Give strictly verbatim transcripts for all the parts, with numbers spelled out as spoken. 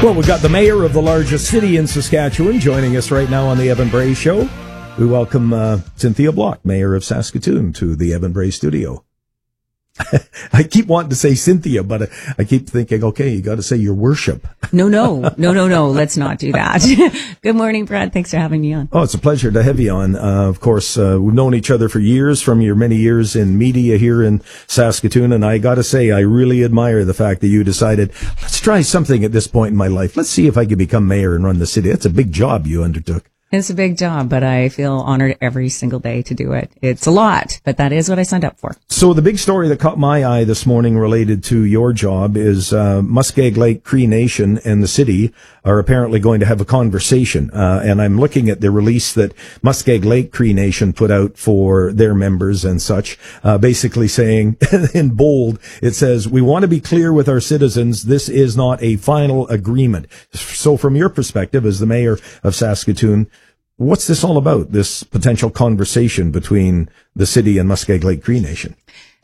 Well, we've got the mayor of the largest city in Saskatchewan joining us right now on the Evan Bray Show. We welcome uh, Cynthia Block, mayor of Saskatoon, to the Evan Bray studio. I keep wanting to say Cynthia, but I keep thinking, okay, you got to say your worship. No, no, no, no, no. Let's not do that. Good morning, Brad. Thanks for having me on. Oh, it's a pleasure to have you on. Uh, of course, uh, we've known each other for years from your many years in media here in Saskatoon. And I got to say, I really admire the fact that you decided, let's try something at this point in my life. Let's see if I can become mayor and run the city. That's a big job you undertook. It's a big job, but I feel honored every single day to do it. It's a lot, but that is what I signed up for. So the big story that caught my eye this morning related to your job is uh, Muskeg Lake Cree Nation and the city are apparently going to have a conversation. Uh, and I'm looking at the release that Muskeg Lake Cree Nation put out for their members and such, uh, basically saying in bold, it says, we want to be clear with our citizens. This is not a final agreement. So from your perspective as the mayor of Saskatoon, what's this all about, this potential conversation between the city and Muskeg Lake Cree Nation?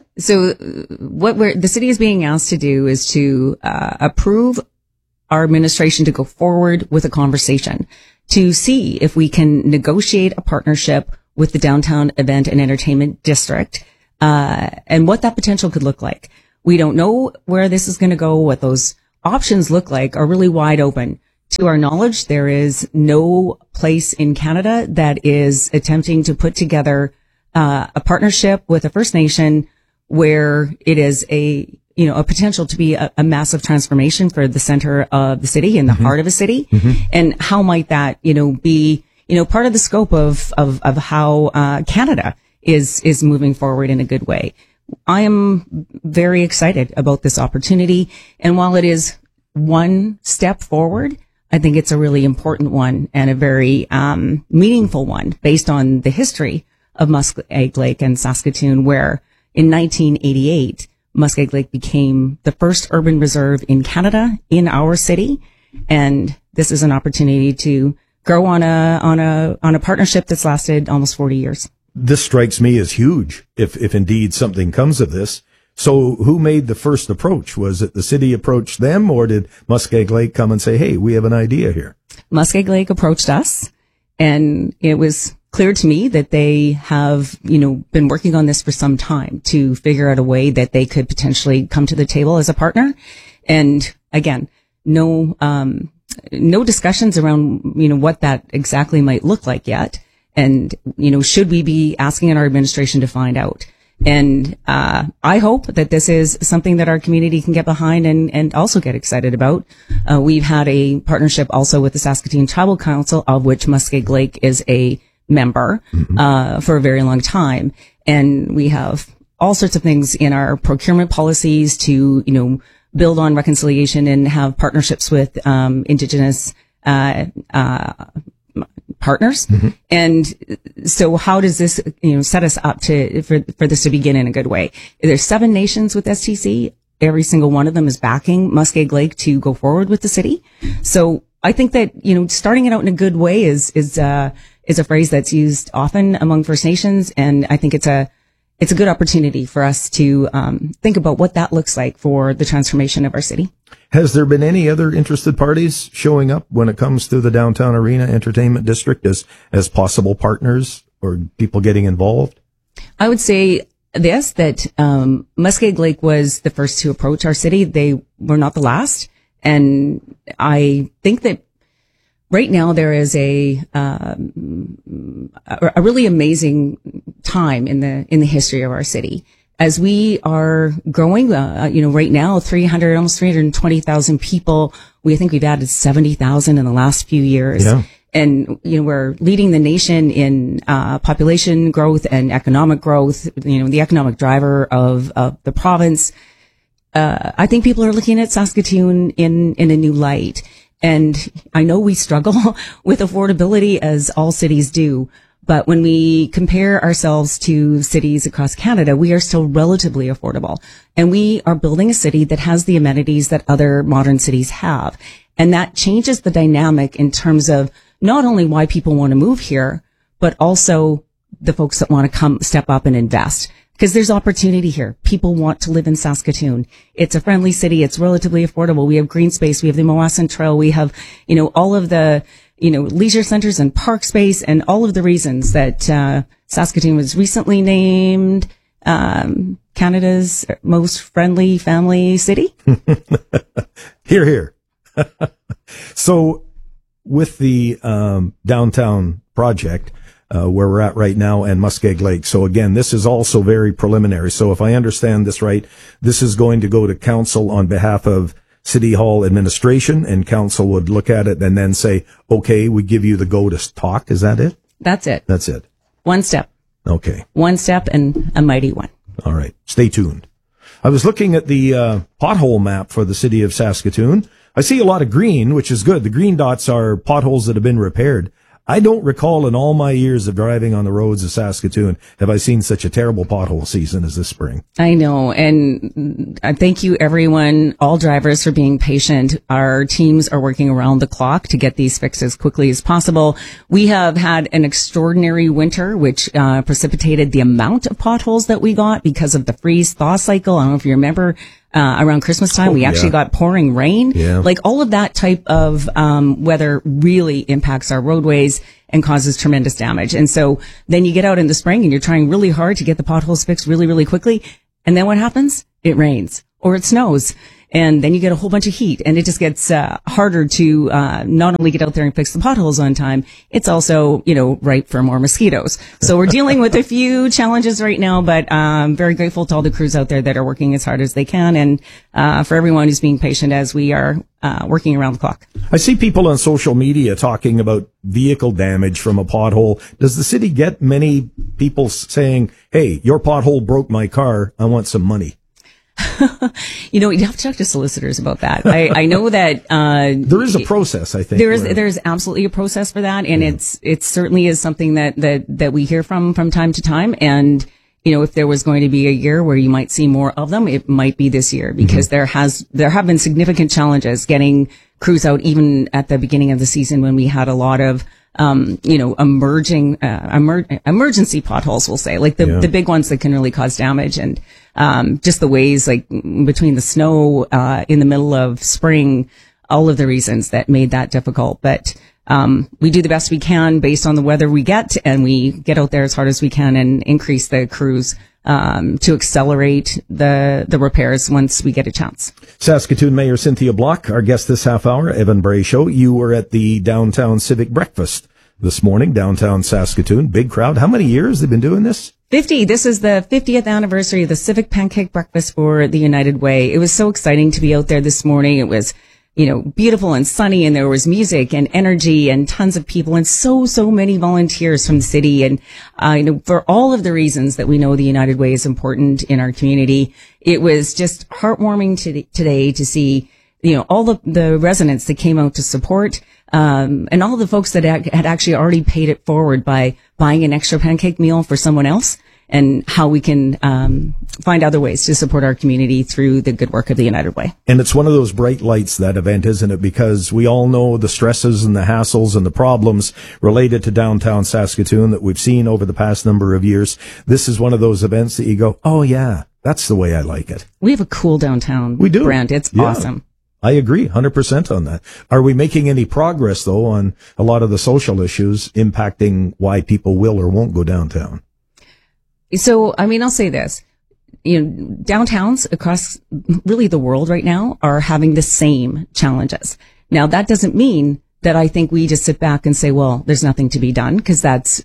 So what we're, the city is being asked to do is to uh, approve our administration to go forward with a conversation to see if we can negotiate a partnership with the Downtown Event and Entertainment District uh, and what that potential could look like. We don't know where this is going to go. What those options look like are really wide open. To our knowledge, there is no place in Canada that is attempting to put together uh, a partnership with a First Nation where it is a, you know, a potential to be a, a massive transformation for the center of the city and the mm-hmm. heart of a city. Mm-hmm. And how might that, you know, be, you know, part of the scope of, of, of how uh, Canada is, is moving forward in a good way. I am very excited about this opportunity. And while it is one step forward, I think it's a really important one and a very um meaningful one based on the history of Muskeg Lake and Saskatoon, where in nineteen eighty-eight, Muskeg Lake became the first urban reserve in Canada in our city. And this is an opportunity to grow on a on a on a partnership that's lasted almost forty years. This strikes me as huge, if if indeed something comes of this. So who made the first approach? Was it the city approached them, or did Muskeg Lake come and say, hey, we have an idea here? Muskeg Lake approached us, and it was clear to me that they have, you know, been working on this for some time to figure out a way that they could potentially come to the table as a partner. And again, no, um, no discussions around, you know, what that exactly might look like yet. And, you know, should we be asking our administration to find out? And uh I hope that this is something that our community can get behind and, and also get excited about. Uh We've had a partnership also with the Saskatoon Tribal Council, of which Muskeg Lake is a member mm-hmm. uh for a very long time. And we have all sorts of things in our procurement policies to, you know, build on reconciliation and have partnerships with um Indigenous uh uh partners. Mm-hmm. And so how does this, you know, set us up to, for, for this to begin in a good way? There's seven nations with S T C. Every single one of them is backing Muskeg Lake to go forward with the city. So I think that, you know, starting it out in a good way is, is, uh, is a phrase that's used often among First Nations. And I think it's a, it's a good opportunity for us to, um, think about what that looks like for the transformation of our city. Has there been any other interested parties showing up when it comes to the Downtown Arena Entertainment District as, as possible partners or people getting involved? I would say this, that, um, Muskeg Lake was the first to approach our city. They were not the last. And I think that right now there is a, um, a, a really amazing time in the, in the history of our city. As we are growing, uh, you know, right now, three hundred, almost three hundred twenty thousand people. We think we've added seventy thousand in the last few years. Yeah. And, you know, we're leading the nation in, uh, population growth and economic growth, you know, the economic driver of, of the province. Uh, I think people are looking at Saskatoon in, in a new light. And I know we struggle with affordability, as all cities do. But when we compare ourselves to cities across Canada, we are still relatively affordable. And we are building a city that has the amenities that other modern cities have. And that changes the dynamic in terms of not only why people want to move here, but also the folks that want to come step up and invest. Because there's opportunity here. People want to live in Saskatoon. It's a friendly city. It's relatively affordable. We have green space. We have the Mawassan Trail. We have, you know, all of the, you know, leisure centers and park space and all of the reasons that, uh, Saskatoon was recently named, um, Canada's most friendly family city. Here, here. So with the, um, downtown project, Uh, where we're at right now, and Muskeg Lake. So again, this is also very preliminary. So if I understand this right, this is going to go to council on behalf of City Hall administration, and council would look at it and then say, okay, we give you the go to talk. Is that it? That's it. That's it. One step. Okay. One step and a mighty one. All right. Stay tuned. I was looking at the uh, pothole map for the city of Saskatoon. I see a lot of green, which is good. The green dots are potholes that have been repaired. I don't recall in all my years of driving on the roads of Saskatoon have I seen such a terrible pothole season as this spring. I know. And uh, thank you, everyone, all drivers, for being patient. Our teams are working around the clock to get these fixed as quickly as possible. We have had an extraordinary winter, which uh, precipitated the amount of potholes that we got because of the freeze-thaw cycle. I don't know if you remember. Uh, around Christmas time, oh, we actually yeah. got pouring rain. Yeah. Like all of that type of um, weather really impacts our roadways and causes tremendous damage. And so then you get out in the spring and you're trying really hard to get the potholes fixed really, really quickly. And then what happens? It rains or it snows. And then you get a whole bunch of heat, and it just gets uh, harder to uh, not only get out there and fix the potholes on time, it's also, you know, ripe for more mosquitoes. So we're dealing with a few challenges right now, but I'm very grateful to all the crews out there that are working as hard as they can, and uh, for everyone who's being patient as we are uh, working around the clock. I see people on social media talking about vehicle damage from a pothole. Does the city get many people saying, hey, your pothole broke my car, I want some money? You know, you have to talk to solicitors about that. I, I know that, uh, there is a process, I think. There is, where, there's absolutely a process for that. And yeah. it's, it certainly is something that, that, that we hear from, from time to time. And, you know, if there was going to be a year where you might see more of them, it might be this year, because mm-hmm. there has, there have been significant challenges getting crews out, even at the beginning of the season when we had a lot of, um, you know, emerging, uh, emer- emergency potholes, we'll say, like the, yeah. the big ones that can really cause damage. And, um, just the ways, like between the snow, uh, in the middle of spring, all of the reasons that made that difficult. But, um, we do the best we can based on the weather we get, and we get out there as hard as we can and increase the crews, um, to accelerate the, the repairs once we get a chance. Saskatoon Mayor Cynthia Block, our guest this half hour, Evan Bray Show. You were at the Downtown Civic Breakfast this morning, downtown Saskatoon. Big crowd. How many years they've been doing this? fifty. This is the fiftieth anniversary of the Civic Pancake Breakfast for the United Way. It was so exciting to be out there this morning. It was, you know, beautiful and sunny, and there was music and energy and tons of people and so, so many volunteers from the city. And, uh, you know, for all of the reasons that we know the United Way is important in our community, it was just heartwarming to, today to see, you know, all the, the residents that came out to support, um, and all the folks that had actually already paid it forward by buying an extra pancake meal for someone else, and how we can um, find other ways to support our community through the good work of the United Way. And it's one of those bright lights, that event, isn't it? Because we all know the stresses and the hassles and the problems related to downtown Saskatoon that we've seen over the past number of years. This is one of those events that you go, oh yeah, that's the way I like it. We have a cool downtown we do. brand. It's yeah. awesome. I agree one hundred percent on that. Are we making any progress, though, on a lot of the social issues impacting why people will or won't go downtown? So, I mean, I'll say this. You know, downtowns across really the world right now are having the same challenges. Now, that doesn't mean that I think we just sit back and say, well, there's nothing to be done, because that's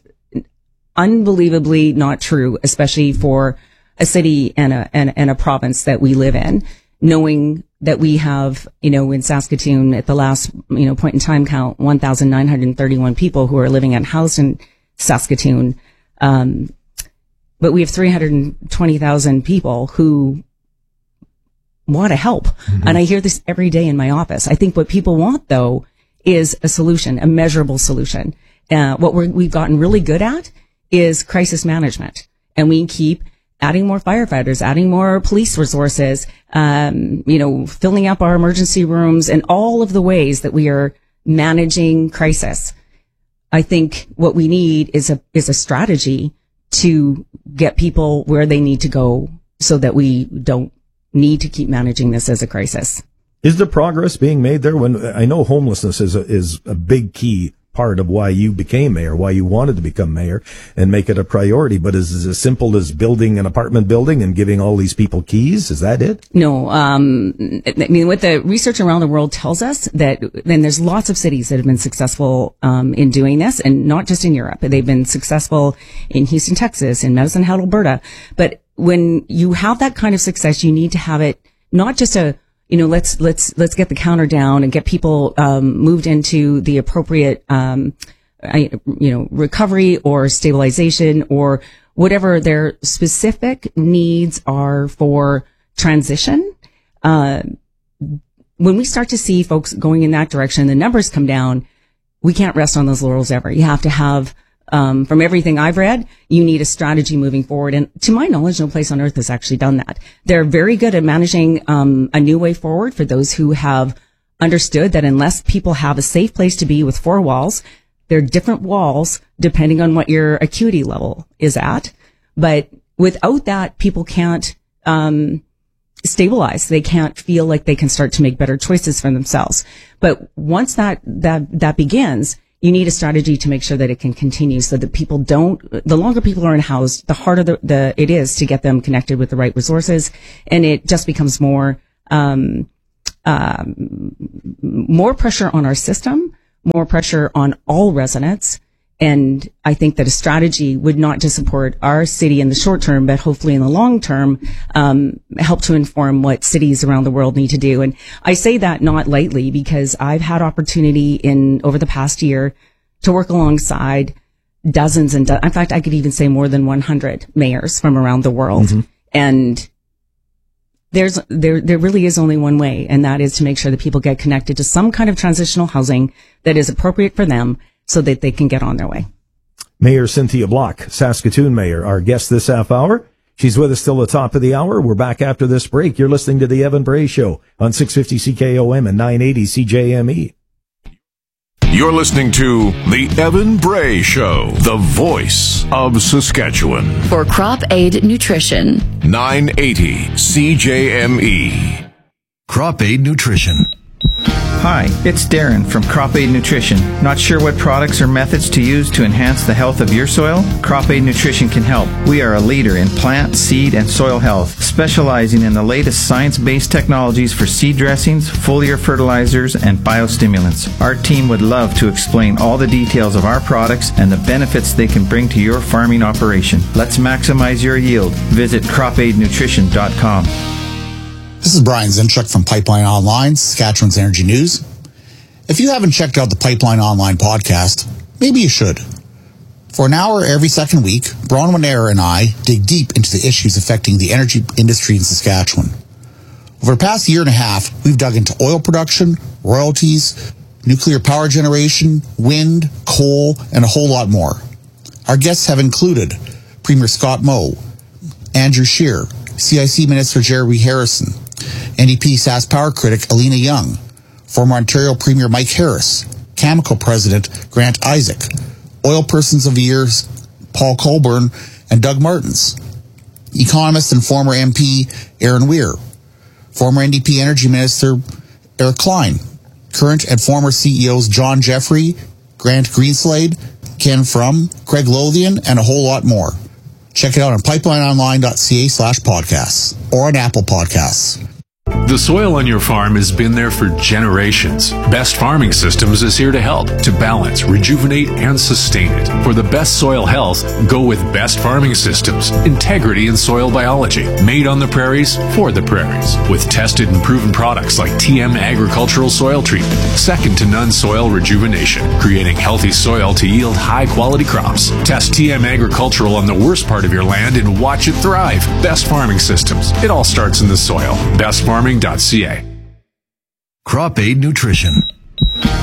unbelievably not true, especially for a city and a, and, and a province that we live in, knowing that we have, you know, in Saskatoon at the last, you know, point in time count, one thousand nine hundred thirty-one people who are living and housed in Saskatoon. Um, but we have three hundred twenty thousand people who want to help. Mm-hmm. And I hear this every day in my office. I think what people want, though, is a solution, a measurable solution. Uh, what we're, we've gotten really good at is crisis management. And we keep adding more firefighters, adding more police resources, um, you know, filling up our emergency rooms, and all of the ways that we are managing crisis. I think what we need is a, is a strategy to get people where they need to go so that we don't need to keep managing this as a crisis. Is there progress being made there? When I know homelessness is a, is a big key part of why you became mayor, why you wanted to become mayor and make it a priority. But is it as simple as building an apartment building and giving all these people keys? Is that it? No. Um, I mean, what the research around the world tells us that, then there's lots of cities that have been successful, um, in doing this, and not just in Europe. They've been successful in Houston, Texas, in Medicine Hat, Alberta. But when you have that kind of success, you need to have it not just a, you know, let's, let's, let's get the counter down and get people, um, moved into the appropriate, um, I, you know, recovery or stabilization or whatever their specific needs are for transition. Uh, when we start to see folks going in that direction, the numbers come down, we can't rest on those laurels ever. You have to have, Um, from everything I've read, you need a strategy moving forward. And to my knowledge, no place on earth has actually done that. They're very good at managing um, a new way forward for those who have understood that unless people have a safe place to be with four walls, they're different walls depending on what your acuity level is at. But without that, people can't um, stabilize. They can't feel like they can start to make better choices for themselves. But once that that that begins, you need a strategy to make sure that it can continue so that people don't, the longer people are in house, the harder the, the, it is to get them connected with the right resources. And it just becomes more, um, um, more pressure on our system, more pressure on all residents. And I think that a strategy would not just support our city in the short term, but hopefully in the long term, um, help to inform what cities around the world need to do. And I say that not lightly because I've had opportunity in over the past year to work alongside dozens and do- in fact, I could even say more than one hundred mayors from around the world. Mm-hmm. And there's, there, there really is only one way, and that is to make sure that people get connected to some kind of transitional housing that is appropriate for them, so that they can get on their way. Mayor Cynthia Block, Saskatoon Mayor, our guest this half hour. She's with us till the top of the hour. We're back after this break. You're listening to The Evan Bray Show on six fifty C K O M and nine eighty C J M E. You're listening to The Evan Bray Show, the voice of Saskatchewan. For Crop Aid Nutrition. nine eighty C J M E. Crop Aid Nutrition. Hi, it's Darren from Crop Aid Nutrition. Not sure what products or methods to use to enhance the health of your soil? Crop Aid Nutrition can help. We are a leader in plant, seed, and soil health, specializing in the latest science-based technologies for seed dressings, foliar fertilizers, and biostimulants. Our team would love to explain all the details of our products and the benefits they can bring to your farming operation. Let's maximize your yield. Visit crop aid nutrition dot com. This is Brian Zinchuk from Pipeline Online, Saskatchewan's Energy News. If you haven't checked out the Pipeline Online podcast, maybe you should. For an hour every second week, Bronwyn Eyre and I dig deep into the issues affecting the energy industry in Saskatchewan. Over the past year and a half, we've dug into oil production, royalties, nuclear power generation, wind, coal, and a whole lot more. Our guests have included Premier Scott Moe, Andrew Scheer, C I C Minister Jeremy Harrison, N D P Sask Power critic Alina Young, former Ontario Premier Mike Harris, Cameco President Grant Isaac, Oil Persons of the Year Paul Colborne and Doug Martins, economist and former M P Aaron Weir, former N D P Energy Minister Eric Klein, current and former C E Os John Jeffrey, Grant Greenslade, Ken Frum, Craig Lothian, and a whole lot more. Check it out on pipelineonline.ca slash podcasts or on Apple Podcasts. The soil on your farm has been there for generations. Best Farming Systems is here to help, to balance, rejuvenate, and sustain it. For the best soil health, go with Best Farming Systems. Integrity in soil biology. Made on the prairies, for the prairies. With tested and proven products like T M Agricultural Soil Treatment. Second to none soil rejuvenation. Creating healthy soil to yield high-quality crops. Test T M Agricultural on the worst part of your land and watch it thrive. Best Farming Systems. It all starts in the soil. best farming dot c a. Crop Aid Nutrition.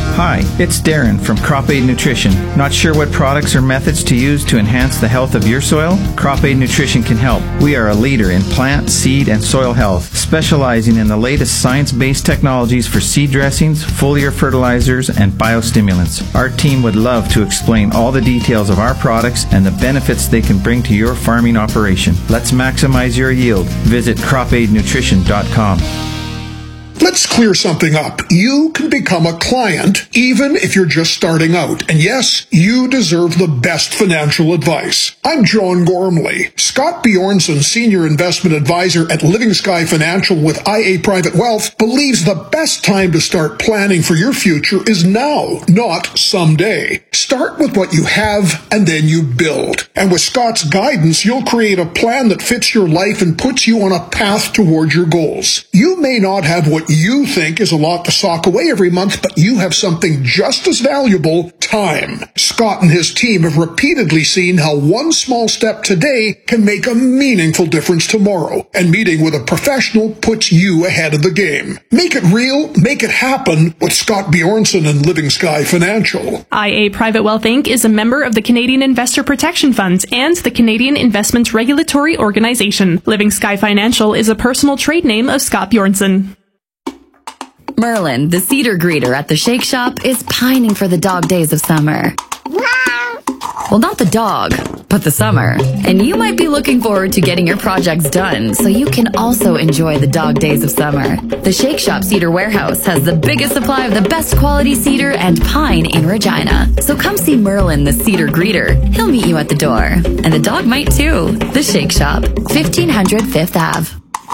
Hi, it's Darren from Crop Aid Nutrition. Not sure what products or methods to use to enhance the health of your soil? Crop Aid Nutrition can help. We are a leader in plant, seed, and soil health, specializing in the latest science-based technologies for seed dressings, foliar fertilizers, and biostimulants. Our team would love to explain all the details of our products and the benefits they can bring to your farming operation. Let's maximize your yield. Visit crop aid nutrition dot com. Let's clear something up. You can become a client even if you're just starting out. And yes, you deserve the best financial advice. I'm John Gormley. Scott Bjornson, Senior Investment Advisor at Living Sky Financial with I A Private Wealth, believes the best time to start planning for your future is now, not someday. Start with what you have and then you build. And with Scott's guidance, you'll create a plan that fits your life and puts you on a path towards your goals. You may not have what you think is a lot to sock away every month, but you have something just as valuable, time. Scott and his team have repeatedly seen how one small step today can make a meaningful difference tomorrow, and meeting with a professional puts you ahead of the game. Make it real, make it happen with Scott Bjornson and Living Sky Financial. I A Private Wealth Incorporated is a member of the Canadian Investor Protection Funds and the Canadian Investment Regulatory Organization. Living Sky Financial is a personal trade name of Scott Bjornson. Merlin, the cedar greeter at the Shake Shop, is pining for the dog days of summer. Well, not the dog, but the summer. And you might be looking forward to getting your projects done so you can also enjoy the dog days of summer. The Shake Shop Cedar Warehouse has the biggest supply of the best quality cedar and pine in Regina. So come see Merlin, the cedar greeter. He'll meet you at the door. And the dog might too. The Shake Shop, fifteen hundred Fifth Avenue.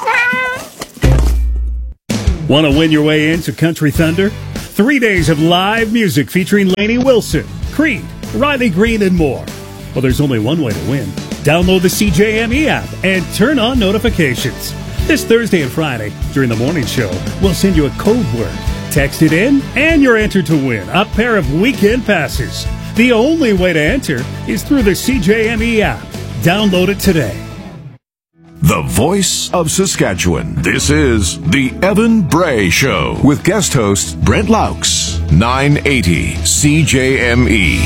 Want to win your way into Country Thunder? Three days of live music featuring Lainey Wilson, Creed, Riley Green, and more. Well, there's only one way to win. Download the C J M E app and turn on notifications. This Thursday and Friday, during the morning show, we'll send you a code word. Text it in, and you're entered to win a pair of weekend passes. The only way to enter is through the C J M E app. Download it today. The voice of Saskatchewan. This is The Evan Bray Show with guest host Brent Laux, nine eighty C J M E.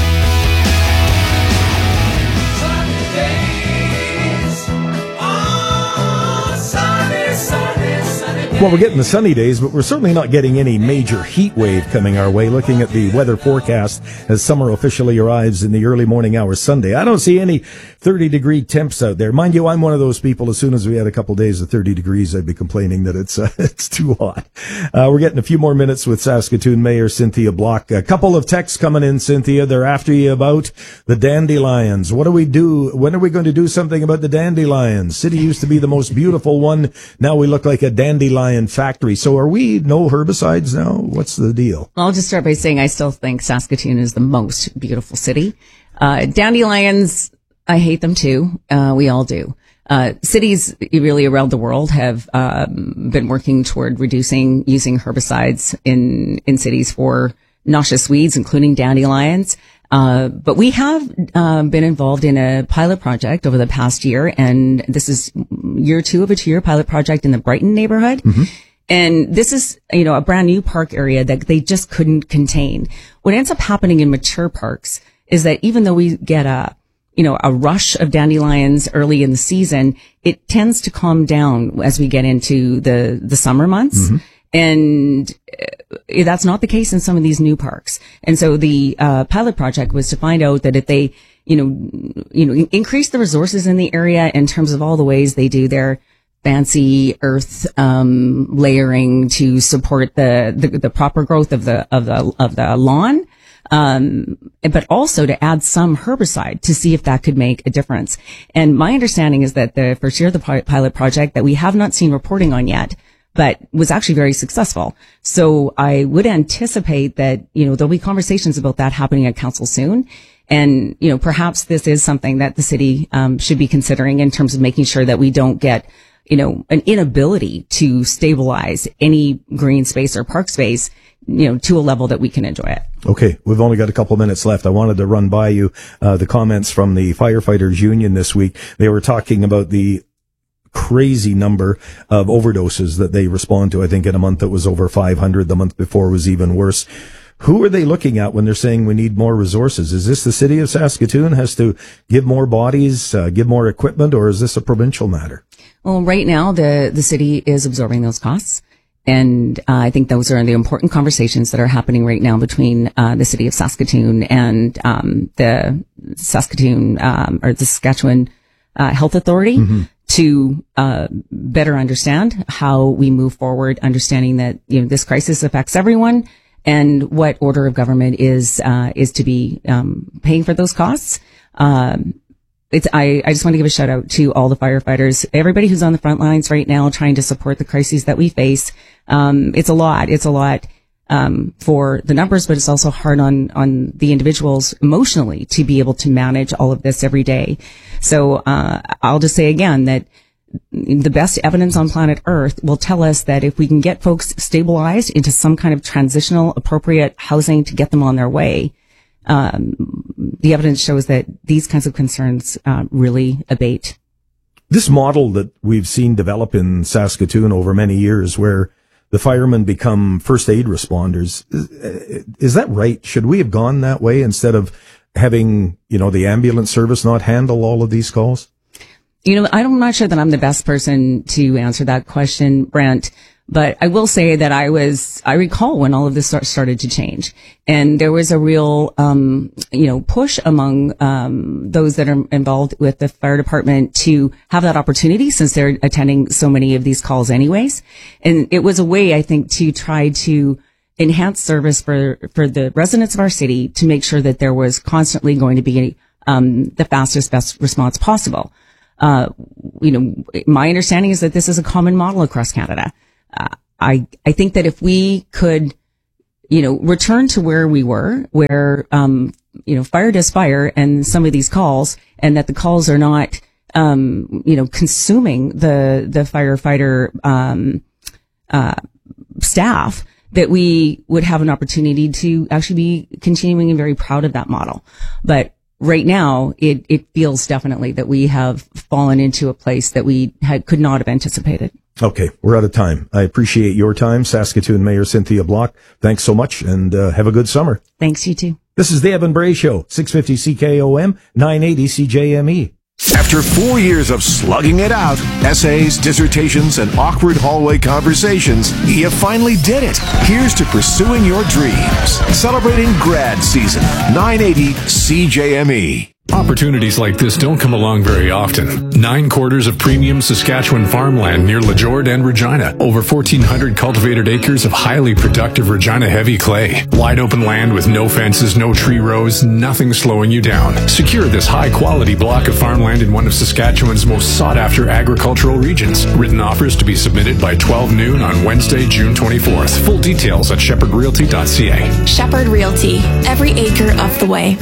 Well, we're getting the sunny days, but we're certainly not getting any major heat wave coming our way. Looking at the weather forecast as summer officially arrives in the early morning hours Sunday, I don't see any thirty-degree temps out there. Mind you, I'm one of those people, as soon as we had a couple days of thirty degrees, I'd be complaining that it's uh, it's too hot. Uh, we're getting a few more minutes with Saskatoon Mayor Cynthia Block. A couple of texts coming in, Cynthia. They're after you about the dandelions. What do we do? When are we going to do something about the dandelions? City used to be the most beautiful one. Now we look like a dandelion factory. So are we no herbicides now? What's the deal? I'll just start by saying I still think Saskatoon is the most beautiful city. Uh, dandelions, I hate them too. Uh, we all do. Uh, cities really around the world have um, been working toward reducing using herbicides in, in cities for noxious weeds, including dandelions. Uh, but we have uh, been involved in a pilot project over the past year, and this is year two of a two-year pilot project in the Brighton neighborhood. Mm-hmm. And this is, you know, a brand new park area that they just couldn't contain. What ends up happening in mature parks is that even though we get a, you know, a rush of dandelions early in the season, it tends to calm down as we get into the, the summer months. Mm-hmm. And uh, that's not the case in some of these new parks. And so the uh, pilot project was to find out that if they, you know, you know, increase the resources in the area in terms of all the ways they do their fancy earth um, layering to support the, the the proper growth of the of the of the lawn, um, but also to add some herbicide to see if that could make a difference. And my understanding is that the first year of the pilot project that we have not seen reporting on yet, but was actually very successful. So I would anticipate that, you know, there'll be conversations about that happening at council soon. And, you know, perhaps this is something that the city um, should be considering in terms of making sure that we don't get, you know, an inability to stabilize any green space or park space, you know, to a level that we can enjoy it. Okay, we've only got a couple minutes left. I wanted to run by you uh, the comments from the Firefighters Union this week. They were talking about the crazy number of overdoses that they respond to. I think in a month it was over five hundred. The month before was even worse. Who are they looking at when they're saying we need more resources? Is this the city of Saskatoon has to give more bodies, uh, give more equipment, or is this a provincial matter? Well, right now, the, the city is absorbing those costs. And uh, I think those are the important conversations that are happening right now between uh, the city of Saskatoon and um, the Saskatoon um, or the Saskatchewan uh, Health Authority mm-hmm. to uh, better understand how we move forward, understanding that you know this crisis affects everyone, and what order of government is uh, is to be um, paying for those costs. Um, It's, I, I just want to give a shout out to all the firefighters, everybody who's on the front lines right now trying to support the crises that we face. Um, it's a lot. It's a lot, um, for the numbers, but it's also hard on, on the individuals emotionally to be able to manage all of this every day. So, uh, I'll just say again that the best evidence on planet Earth will tell us that if we can get folks stabilized into some kind of transitional appropriate housing to get them on their way, Um, the evidence shows that these kinds of concerns uh, really abate. This model that we've seen develop in Saskatoon over many years, where the firemen become first aid responders, is, is that right? Should we have gone that way instead of having, you know, the ambulance service not handle all of these calls? You know, I'm not sure that I'm the best person to answer that question, Brent. But I will say that I was, I recall when all of this start, started to change, and there was a real, um, you know, push among, um, those that are involved with the fire department to have that opportunity since they're attending so many of these calls anyways. And it was a way, I think, to try to enhance service for, for the residents of our city to make sure that there was constantly going to be, um, the fastest, best response possible. Uh, you know, my understanding is that this is a common model across Canada. Uh, I, I think that if we could, you know, return to where we were, where, um, you know, fire does fire and some of these calls, and that the calls are not, um, you know, consuming the, the firefighter, um, uh, staff, that we would have an opportunity to actually be continuing and very proud of that model. But right now, it, it feels definitely that we have fallen into a place that we had, could not have anticipated. Okay, we're out of time. I appreciate your time, Saskatoon Mayor Cynthia Block. Thanks so much, and uh, have a good summer. Thanks, you too. This is the Evan Bray Show, six fifty C K O M, nine eighty C J M E. After four years of slugging it out, essays, dissertations, and awkward hallway conversations, you finally did it. Here's to pursuing your dreams. Celebrating grad season, nine eighty C J M E. Opportunities like this don't come along very often. Nine quarters of premium Saskatchewan farmland near LeJord and Regina. Over fourteen hundred cultivated acres of highly productive Regina heavy clay. Wide open land with no fences, no tree rows, nothing slowing you down. Secure this high quality block of farmland in one of Saskatchewan's most sought after agricultural regions. Written offers to be submitted by twelve noon on Wednesday, June twenty-fourth. Full details at shepherd realty dot c a. Shepherd Realty. Every acre of the way.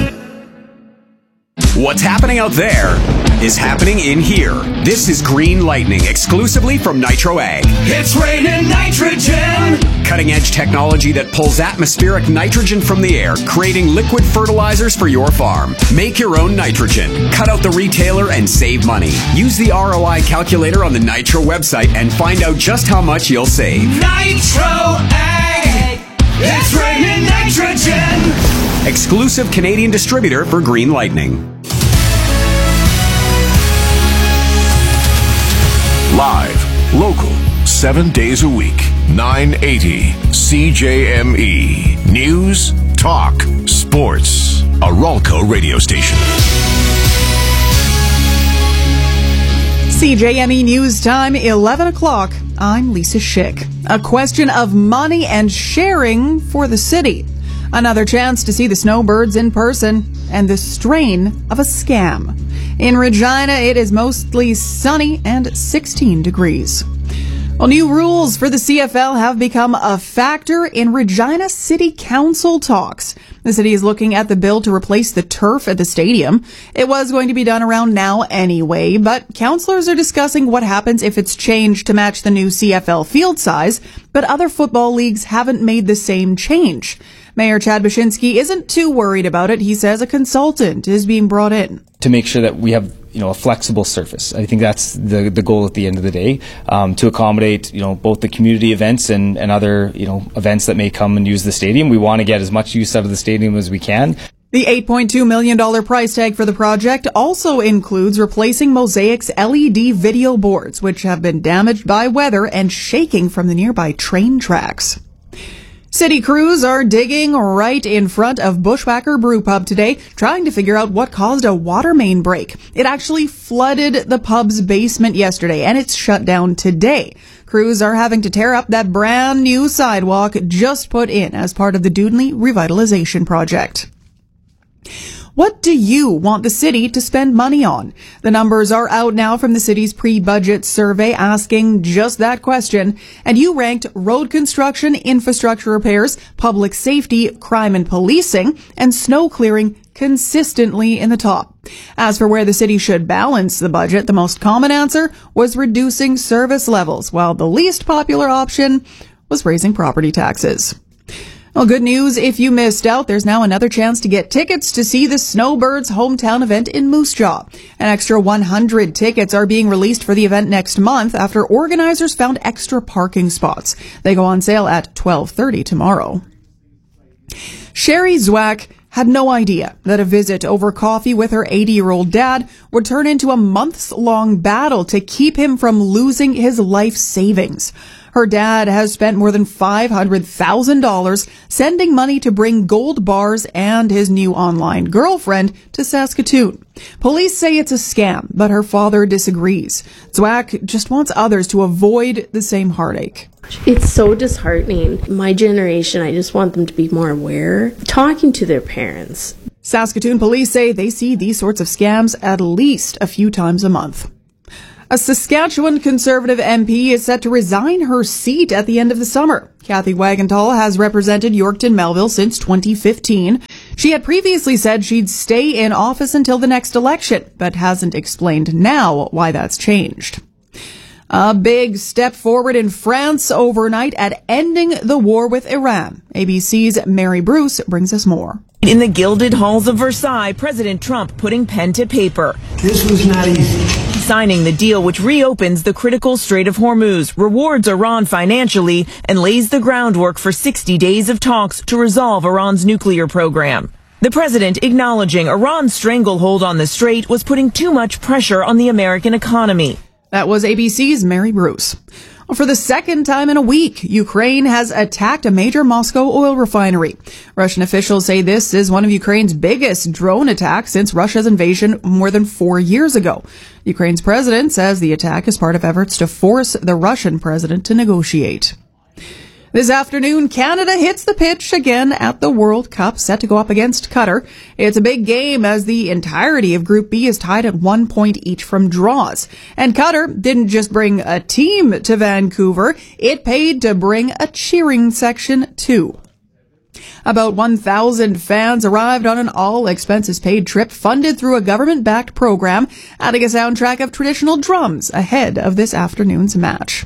What's happening out there is happening in here. This is Green Lightning, exclusively from Nitro Ag. It's raining nitrogen! Cutting edge technology that pulls atmospheric nitrogen from the air, creating liquid fertilizers for your farm. Make your own nitrogen. Cut out the retailer and save money. Use the R O I calculator on the Nitro website and find out just how much you'll save. Nitro Ag! It's raining nitrogen! Exclusive Canadian distributor for Green Lightning. Live, local, seven days a week, nine eighty C J M E. News, talk, sports. A Ralco radio station. C J M E News Time, eleven o'clock. I'm Lisa Schick. A question of money and sharing for the city. Another chance to see the snowbirds in person, and the strain of a scam. In Regina, it is mostly sunny and sixteen degrees. Well, new rules for the C F L have become a factor in Regina City Council talks. The city is looking at the bill to replace the turf at the stadium. It was going to be done around now anyway, but councillors are discussing what happens if it's changed to match the new C F L field size, but other football leagues haven't made the same change. Mayor Chad Bashinsky isn't too worried about it. He says a consultant is being brought in to make sure that we have you know, a flexible surface. I think that's the the goal at the end of the day, um, to accommodate, you know, both the community events and, and other, you know, events that may come and use the stadium. We want to get as much use out of the stadium as we can. The eight point two million dollars price tag for the project also includes replacing Mosaic's L E D video boards, which have been damaged by weather and shaking from the nearby train tracks. City crews are digging right in front of Bushwhacker Brew Pub today, trying to figure out what caused a water main break. It actually flooded the pub's basement yesterday, and it's shut down today. Crews are having to tear up that brand new sidewalk just put in as part of the Dudley Revitalization Project. What do you want the city to spend money on? The numbers are out now from the city's pre-budget survey asking just that question. And you ranked road construction, infrastructure repairs, public safety, crime and policing, and snow clearing consistently in the top. As for where the city should balance the budget, the most common answer was reducing service levels, while the least popular option was raising property taxes. Well, good news if you missed out. There's now another chance to get tickets to see the Snowbirds hometown event in Moose Jaw. An extra one hundred tickets are being released for the event next month after organizers found extra parking spots. They go on sale at twelve thirty tomorrow. Sherry Zwack had no idea that a visit over coffee with her eighty-year-old dad would turn into a months-long battle to keep him from losing his life savings. Her dad has spent more than five hundred thousand dollars sending money to bring gold bars and his new online girlfriend to Saskatoon. Police say it's a scam, but her father disagrees. Zwack just wants others to avoid the same heartache. It's so disheartening. My generation, I just want them to be more aware, talking to their parents. Saskatoon police say they see these sorts of scams at least a few times a month. A Saskatchewan Conservative M P is set to resign her seat at the end of the summer. Kathy Wagenthal has represented Yorkton Melville since twenty fifteen. She had previously said she'd stay in office until the next election, but hasn't explained now why that's changed. A big step forward in France overnight at ending the war with Iran. A B C's Mary Bruce brings us more. In the gilded halls of Versailles, President Trump putting pen to paper. This was not easy. Signing the deal which reopens the critical Strait of Hormuz, rewards Iran financially, and lays the groundwork for sixty days of talks to resolve Iran's nuclear program. The president acknowledging Iran's stranglehold on the strait was putting too much pressure on the American economy. That was A B C's Mary Bruce. For the second time in a week, Ukraine has attacked a major Moscow oil refinery. Russian officials say this is one of Ukraine's biggest drone attacks since Russia's invasion more than four years ago. Ukraine's president says the attack is part of efforts to force the Russian president to negotiate. This afternoon, Canada hits the pitch again at the World Cup, set to go up against Qatar. It's a big game as the entirety of Group B is tied at one point each from draws. And Qatar didn't just bring a team to Vancouver, it paid to bring a cheering section too. About one thousand fans arrived on an all-expenses-paid trip funded through a government-backed program, adding a soundtrack of traditional drums ahead of this afternoon's match.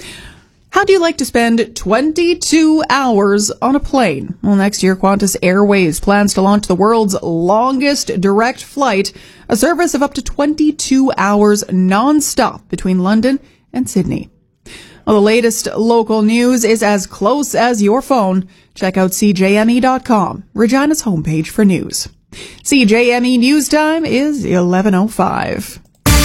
How do you like to spend twenty-two hours on a plane? Well, next year, Qantas Airways plans to launch the world's longest direct flight, a service of up to twenty-two hours non-stop between London and Sydney. Well, the latest local news is as close as your phone. Check out C J M E dot com, Regina's homepage for news. C J M E News Time is eleven oh five.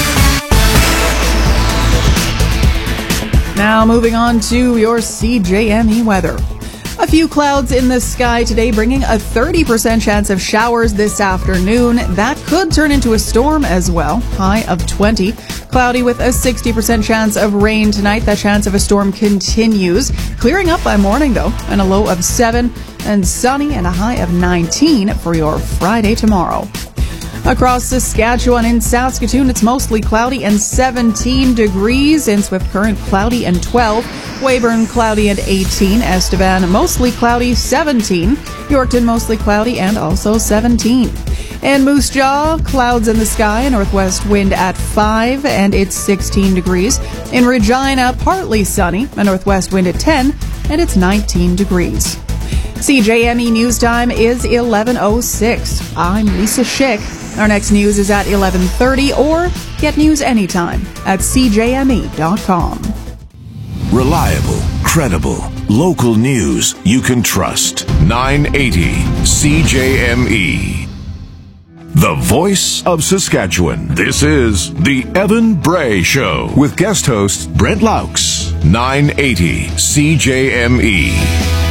Now moving on to your C J M E weather. A few clouds in the sky today, bringing a thirty percent chance of showers this afternoon. That could turn into a storm as well. High of twenty. Cloudy with a sixty percent chance of rain tonight. That chance of a storm continues. Clearing up by morning though, and a low of seven. And sunny and a high of nineteen for your Friday tomorrow. Across Saskatchewan and Saskatoon, it's mostly cloudy and seventeen degrees. In Swift Current, cloudy and twelve. Weyburn, cloudy and eighteen. Estevan, mostly cloudy, seventeen. Yorkton, mostly cloudy and also seventeen. In Moose Jaw, clouds in the sky, a northwest wind at five, and it's sixteen degrees. In Regina, partly sunny, a northwest wind at ten, and it's nineteen degrees. C J M E News Time is eleven oh six. I'm Lisa Schick. Our next news is at eleven thirty, or get news anytime at c j m e dot com. Reliable, credible, local news you can trust. nine eighty C J M E. The voice of Saskatchewan. This is the Evan Bray Show with guest host Brent Laux. nine eighty C J M E.